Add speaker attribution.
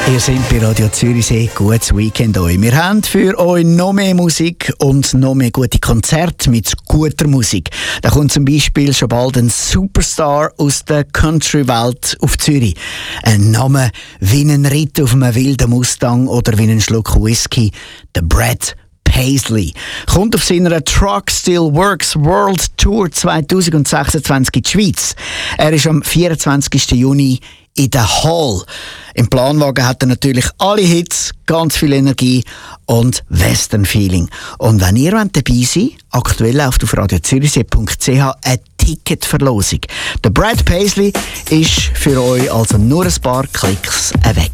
Speaker 1: Ihr seid bei Radio Zürichsee. Gutes Weekend euch. Wir haben für euch noch mehr Musik und noch mehr gute Konzerte mit guter Musik. Da kommt zum Beispiel schon bald ein Superstar aus der Country-Welt auf Zürich. Ein Name wie ein Ritt auf einem wilden Mustang oder wie ein Schluck Whisky. Der Brad Paisley kommt auf seiner Truck Still Works World Tour 2026 in die Schweiz. Er ist am 24. Juni in der Hall. Im Planwagen hat er natürlich alle Hits, ganz viel Energie und Western-Feeling. Und wenn ihr dabei seid, aktuell läuft auf radiozürichsee.ch eine Ticketverlosung. Der Brad Paisley ist für euch also nur ein paar Klicks weg.